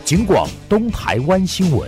警广东台湾新闻。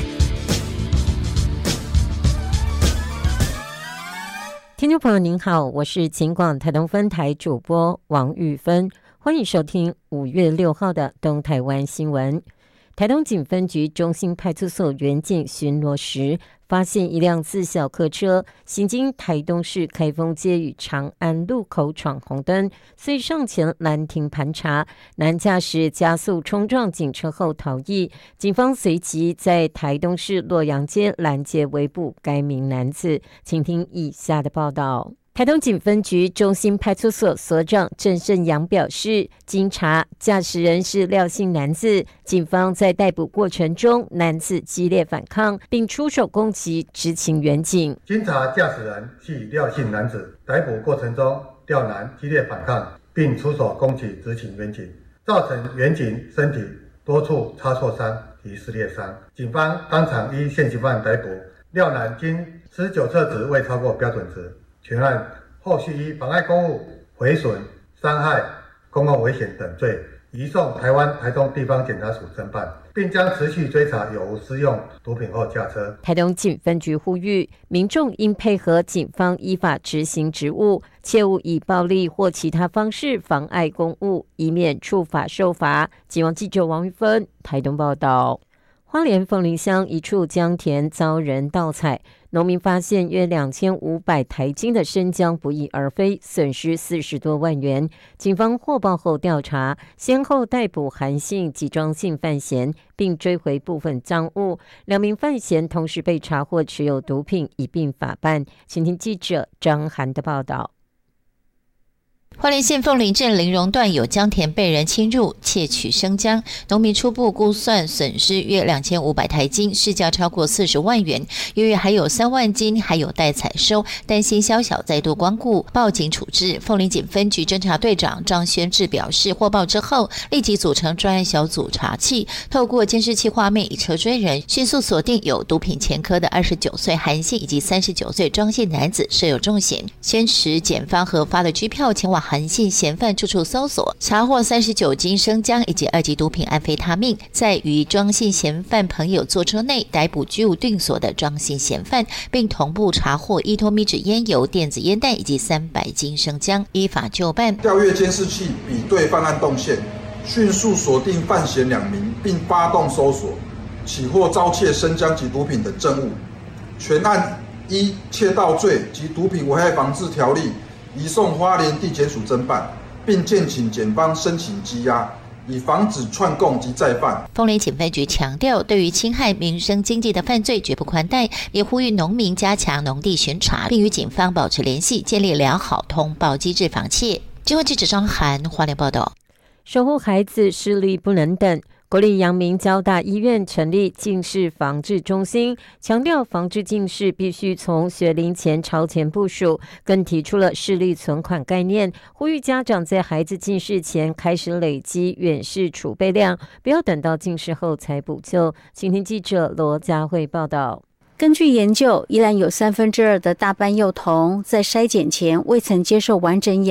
听众朋友您好，我是警广台东分台主播王玉芬，欢迎收听5月6号的东台湾新闻。台东警分局中心派出所员警巡逻时，发现一辆自小客车行经台东市开封街与长安路口闯红灯，遂上前拦停盘查，男驾驶加速冲撞警车后逃逸，警方随即在台东市洛阳街拦截围捕该名男子。请听以下的报道。台东警分局中心派出所所长郑胜阳表示，经查，驾驶人是廖姓男子，警方在逮捕过程中，男子激烈反抗，并出手攻击执勤员警。 经查，驾驶人系廖姓男子，逮捕过程中，廖男激烈反抗，并出手攻击执勤员警，造成员警身体多处擦挫伤及撕裂伤。警方当场依现行犯逮捕廖男，经吃酒测值未超过标准值。全案后续依妨碍公务、毁损、伤害公共危险等罪，移送台湾台东地方检察署侦办，并将持续追查有无施用毒品或驾车。 台东警分局呼吁民众应配合警方依法执行职务，切勿以暴力或其他方式妨碍公务，以免触法受罚。警网记者王玉芬台东报道。花莲凤林乡一处姜田遭人盗采，农民发现约2500台斤的生姜不翼而飞，损失40多万元。警方获报后调查，先后逮捕韩姓及庄姓犯嫌，并追回部分赃物。2名犯嫌同时被查获持有毒品，一并法办。请听记者张涵的报道。 花莲县凤林镇林荣段有姜田被人侵入窃取生姜，农民初步估算损失约2500台斤，市价超过40万元。由于还有3万斤还有待采收，担心宵小再度光顾，报警处置。凤林警分局侦查队长张宣志表示，获报之后立即组成专案小组查缉，透过监视器画面以车追人，迅速锁定有毒品前科的29岁韩姓以及39岁庄姓男子设有重嫌。先持检方核发的拘票前往韩姓嫌犯住处搜索，查获39斤生姜以及2级毒品安非他命，在与庄姓嫌犯朋友坐车内逮捕居无定所的庄姓嫌犯，并同步查获1托米纸烟油、电子烟弹以及300斤生姜，依法就办。 调阅监视器，比对犯案动线，迅速锁定犯嫌2名，并发动搜索，起获遭窃生姜及毒品等证物。全案依窃盗罪及毒品危害防治条例移送花莲地检署侦办，并建请检方申请羁押，以防止串供及再犯。 凤林警分局强调，对于侵害民生经济的犯罪绝不宽待，也呼吁农民加强农地巡查，并与警方保持联系，建立良好通报机制防窃。经纬记者张涵花莲报道。 守护孩子，视力不能等。国立阳明交大医院成立近视防治中心，强调防治近视必须从学龄前超前部署，更提出了视力存款概念，呼吁家长在孩子近视前开始累积远视储备量，不要等到近视后才补救。请听记者罗佳慧报道。 根据研究，依然有2/3的大班幼童在筛检前未曾接受完整